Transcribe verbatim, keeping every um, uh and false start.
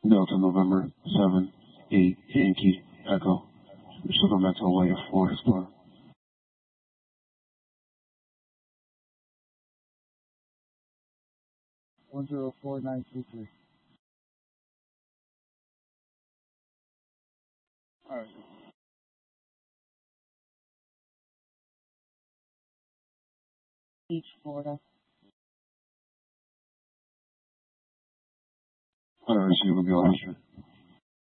Delta November seven eight Yankee Echo. Supplemental Hawaii four Explorer. one zero four nine three three. Alright. Beach, Florida. Alright, receive will be all history.